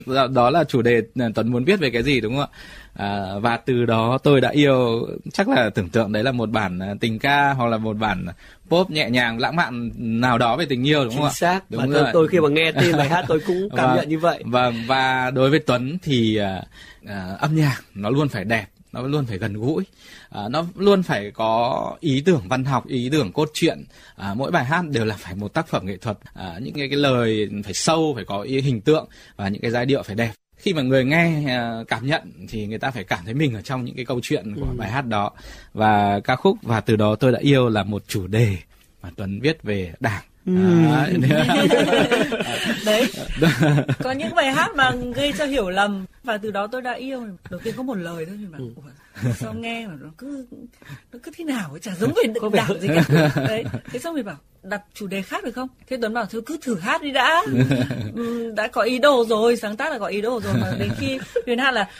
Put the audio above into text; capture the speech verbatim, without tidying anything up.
Đó là chủ đề Tuấn muốn viết về cái gì đúng không ạ? À, và từ đó tôi đã yêu, chắc là tưởng tượng đấy là một bản tình ca hoặc là một bản pop nhẹ nhàng lãng mạn nào đó về tình yêu đúng không ạ? Chính xác. Đúng và rồi. tôi, tôi khi mà nghe tên bài hát tôi cũng cảm và, nhận như vậy. Và và đối với Tuấn thì à, à, âm nhạc nó luôn phải đẹp, nó luôn phải gần gũi, à, nó luôn phải có ý tưởng văn học, ý tưởng cốt truyện. À, mỗi bài hát đều là phải một tác phẩm nghệ thuật. À, những cái, cái lời phải sâu, phải có ý hình tượng và những cái giai điệu phải đẹp. Khi mà người nghe à, cảm nhận thì người ta phải cảm thấy mình ở trong những cái câu chuyện của ừ. bài hát đó. Và ca khúc Và Từ Đó Tôi Đã Yêu là một chủ đề mà Tuấn viết về Đảng. Ừ. À, đấy, có những bài hát mà gây cho hiểu lầm. Và từ đó tôi đã yêu. Đầu tiên có một lời thôi nhưng mà ừ. sao nghe mà nó cứ nó cứ thế nào ấy, chả giống về đựng Đảng gì cả. Đấy, thế xong mình bảo đặt chủ đề khác được không? Thế Tuấn bảo thôi cứ thử hát đi đã. Ừ, đã có ý đồ rồi, sáng tác là có ý đồ rồi mà đến khi Huyền hát là